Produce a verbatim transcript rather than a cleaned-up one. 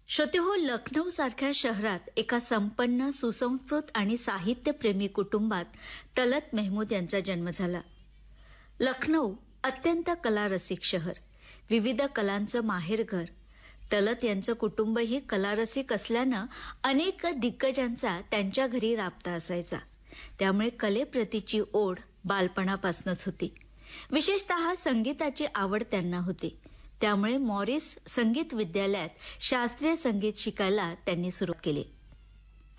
श्रोते हो, लखनौ सारख्या शहरात एका संपन्न, सुसंस्कृत आणि साहित्यप्रेमी कुटुंबात तलत मेहमूद यांचा जन्म झाला. लखनौ अत्यंत कलारसिक शहर, विविध कलांचं माहेरघर. तलत यांचं कुटुंबही कलारसिक असल्यानं अनेक दिग्गजांचा त्यांच्या घरी राबता असायचा. त्यामुळे कलेप्रतीची ओढ बालपणापासूनच होती. विशेषतः संगीताची आवड त्यांना होती. त्यामुळे मॉरिस संगीत विद्यालयात शास्त्रीय संगीत शिकायला त्यांनी सुरुवात केली.